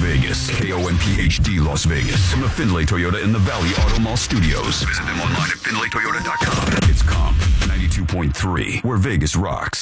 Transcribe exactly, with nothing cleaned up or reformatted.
Vegas. K O N P H D Las Vegas. From the Findlay Toyota in the Valley Auto Mall Studios. Visit them online at Findlay Toyota dot com. It's Comp ninety-two point three, where Vegas rocks.